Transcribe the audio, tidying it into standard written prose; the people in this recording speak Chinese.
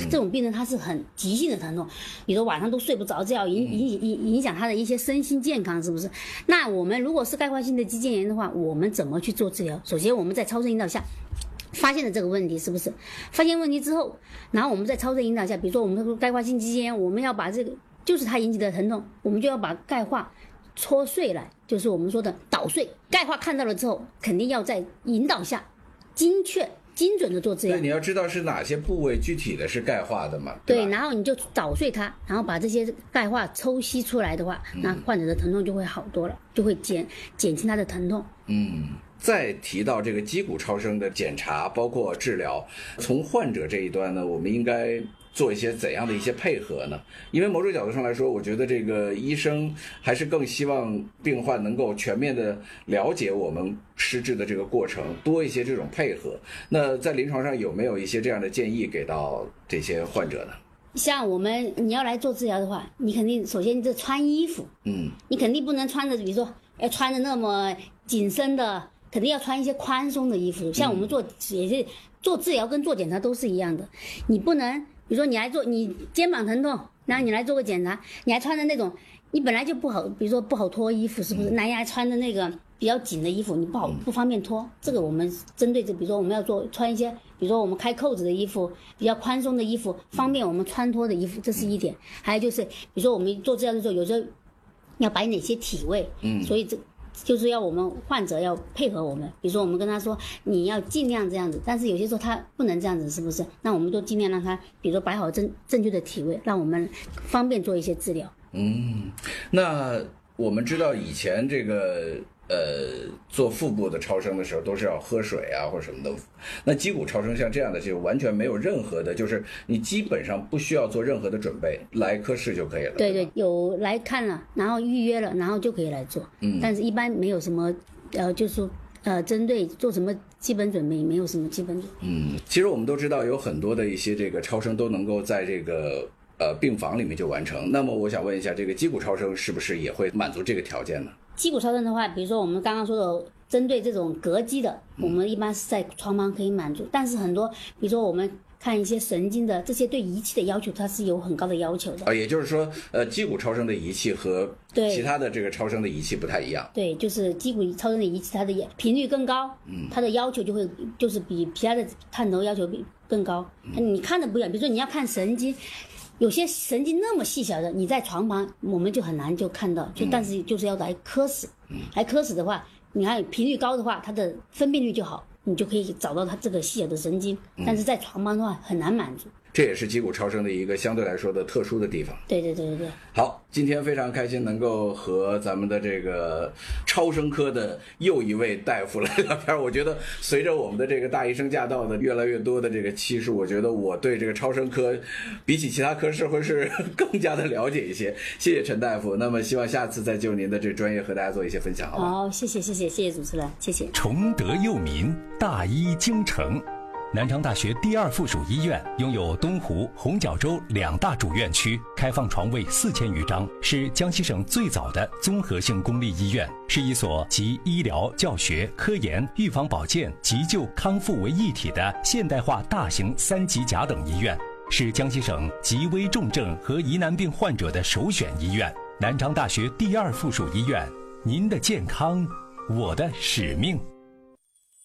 这种病人他是很急性的疼痛，比如说晚上都睡不着觉，影响他的一些身心健康，是不是？那我们如果是钙化性的肌腱炎的话，我们怎么去做治疗？首先我们在超声引导下发现了这个问题，是不是？发现问题之后，然后我们在超声引导下，比如说我们说钙化性肌腱炎，我们要把这个就是它引起的疼痛，我们就要把钙化搓碎来，就是我们说的捣碎。钙化看到了之后，肯定要在引导下精确精准的做治疗。 对，你要知道是哪些部位具体的是钙化的嘛？ 对，然后你就捣碎它，然后把这些钙化抽吸出来的话，那患者的疼痛就会好多了，就会减轻他的疼痛。 再提到这个肌骨超声的检查，包括治疗，从患者这一端呢，我们应该做一些怎样的一些配合呢？因为某种角度上来说，我觉得这个医生还是更希望病患能够全面的了解我们施治的这个过程，多一些这种配合。那在临床上有没有一些这样的建议给到这些患者呢？ 像你要来做治疗的话，你肯定首先你这穿衣服，你肯定不能穿着，比如说要穿的那么紧身的，肯定要穿一些宽松的衣服。像我们也是做治疗跟做检查都是一样的，你不能比如说你肩膀疼痛，然后你来做个检查，你还穿的那种你本来就不好，比如说不好脱衣服，是不是？男人还穿的那个比较紧的衣服，你不方便脱。这个我们针对比如说我们要穿一些，比如说我们开扣子的衣服，比较宽松的衣服，方便我们穿脱的衣服，这是一点。还有就是，比如说我们做治疗的时候，有时候要摆哪些体位，所以这就是要我们患者要配合我们。比如说我们跟他说你要尽量这样子，但是有些时候他不能这样子，是不是？那我们就尽量让他，比如说摆好正确的体位，让我们方便做一些治疗。 那我们知道以前这个做腹部的超声的时候都是要喝水啊或者什么的，那肌骨超声像这样的就完全没有任何的，就是你基本上不需要做任何的准备，来科室就可以了。 对，有来看了，然后预约了，然后就可以来做。但是一般没有什么就是说针对做什么基本准备，没有什么基本准备。 其实我们都知道有很多的一些这个超声都能够在这个病房里面就完成。那么我想问一下，这个肌骨超声是不是也会满足这个条件呢？ 肌骨超声的话，比如说我们刚刚说的，针对这种膈肌的，我们一般是在床旁可以满足。但是很多，比如说我们看一些神经的，这些对仪器的要求，它是有很高的要求的。 也就是说，肌骨超声的仪器和其他的这个超声的仪器不太一样。 对，就是肌骨超声的仪器，它的频率更高，它的要求就是比其他的探头要求更高。你看的不一样，比如说你要看神经。有些神经那么细小的，你在床旁我们就很难就看到，但是就是要来科室，来科室的话，你看频率高的话，它的分辨率就好，你就可以找到它这个细小的神经，但是在床旁的话很难满足。 这也是肌骨超声的一个相对来说的特殊的地方。 对。 好，今天非常开心能够和咱们的这个超声科的又一位大夫来聊天。我觉得随着我们的这个大医生驾到的越来越多的这个期数，我觉得我对这个超声科比起其他科室会是更加的了解一些。谢谢陈大夫，那么希望下次再就您的这专业和大家做一些分享，好吗？ 好，谢谢主持人，谢谢。 崇德佑民，大医精诚。南昌大学第二附属医院拥有东湖、红角洲2大主院区，开放床位4000余张，是江西省最早的综合性公立医院，是一所集医疗、教学、科研、预防保健、急救、康复为一体的现代化大型3级甲等医院，是江西省急危重症和疑难病患者的首选医院。南昌大学第二附属医院，您的健康，我的使命。